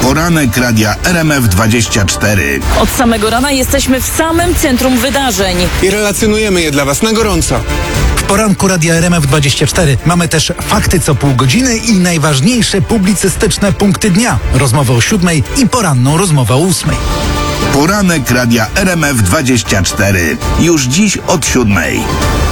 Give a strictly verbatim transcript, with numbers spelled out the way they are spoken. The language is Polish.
Poranek Radia R M F dwadzieścia cztery. Od samego rana jesteśmy w samym centrum wydarzeń. I relacjonujemy je dla Was na gorąco. W poranku Radia R M F dwadzieścia cztery mamy też fakty co pół godziny i najważniejsze publicystyczne punkty dnia. Rozmowę o siódmej i poranną rozmowę o ósmej. Poranek Radia R M F dwadzieścia cztery. Już dziś od siódmej.